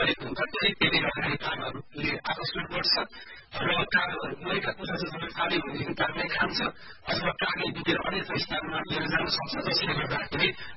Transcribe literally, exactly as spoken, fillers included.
बढेको हुन्छ त्यही त्यसले गर्दाखेरि कागहरूले आकर्षण बढ्छ र कागहरू गएका कुरा चाहिँ कागले भनेको कागले खान्छ अथवा कागले बितेर अनेक स्थानमा लिएर जान सक्छ जसले गर्दाखेरि